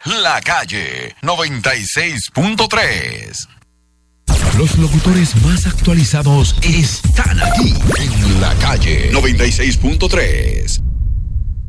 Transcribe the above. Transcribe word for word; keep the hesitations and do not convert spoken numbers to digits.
La Calle noventa y seis punto tres. Los locutores más actualizados están aquí en La Calle noventa y seis punto tres.